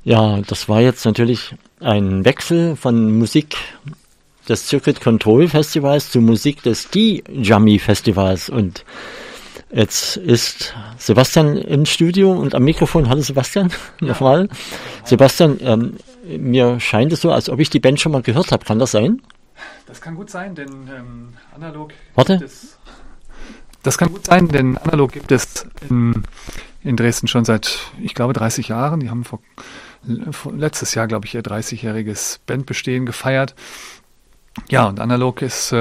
Ja, das war jetzt natürlich ein Wechsel von Musik des Circuit Control Festivals zu Musik des D-Jummy Festivals. Und jetzt ist Sebastian im Studio und am Mikrofon. Hallo Sebastian, nochmal. Sebastian, mir scheint es so, als ob ich die Band schon mal gehört habe. Kann das sein? Das kann gut sein, denn analog Warte. gibt es... Das kann gut sein, denn analog gibt es in Dresden schon seit, ich glaube, 30 Jahren. Die haben letztes Jahr, glaube ich, ihr 30-jähriges Bandbestehen gefeiert. Ja, und analog ist,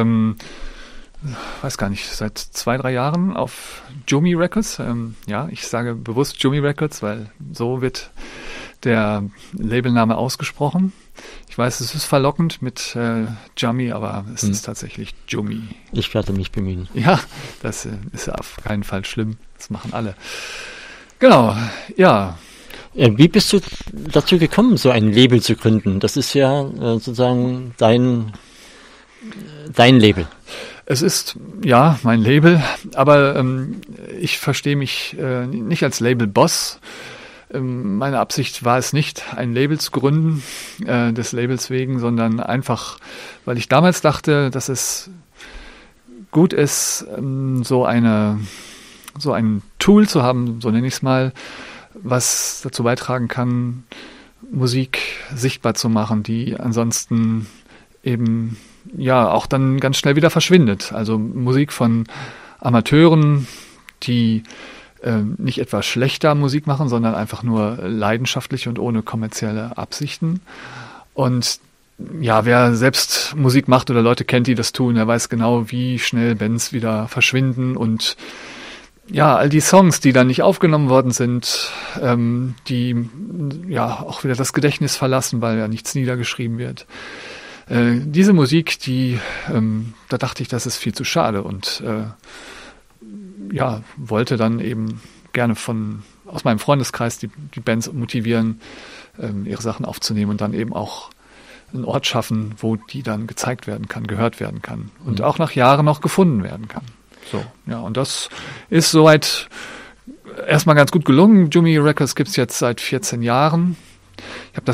weiß gar nicht, seit 2-3 Jahren auf Jumi Records. Ja, ich sage bewusst Jumi Records, weil so wird der Labelname ausgesprochen. Ich weiß, es ist verlockend mit Jummy, aber es ist tatsächlich Jumi. Ich werde mich bemühen. Ja, das ist auf keinen Fall schlimm. Das machen alle. Genau, ja. Wie bist du dazu gekommen, so ein Label zu gründen? Das ist ja sozusagen dein Label. Es ist, ja, mein Label, aber ich verstehe mich nicht als Label-Boss. Meine Absicht war es nicht, ein Label zu gründen, des Labels wegen, sondern einfach, weil ich damals dachte, dass es gut ist, so ein Tool zu haben, so nenne ich es mal, was dazu beitragen kann, Musik sichtbar zu machen, die ansonsten eben ja auch dann ganz schnell wieder verschwindet. Also Musik von Amateuren, die nicht etwa schlechter Musik machen, sondern einfach nur leidenschaftlich und ohne kommerzielle Absichten. Und ja, wer selbst Musik macht oder Leute kennt, die das tun, der weiß genau, wie schnell Bands wieder verschwinden und ja, all die Songs, die dann nicht aufgenommen worden sind, die ja auch wieder das Gedächtnis verlassen, weil ja nichts niedergeschrieben wird. Diese Musik, da dachte ich, das ist viel zu schade und ja, wollte dann eben gerne aus meinem Freundeskreis die Bands motivieren, ihre Sachen aufzunehmen und dann eben auch einen Ort schaffen, wo die dann gezeigt werden kann, gehört werden kann und auch nach Jahren noch gefunden werden kann. So, ja, und das ist soweit erstmal ganz gut gelungen. Jumi Records gibt's jetzt seit 14 Jahren. Ich habe